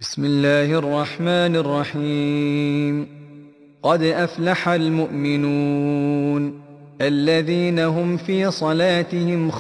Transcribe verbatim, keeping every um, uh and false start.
بسم الله الرحمن الرحيم. قد أفلح المؤمنون الذين هم في صلاتهم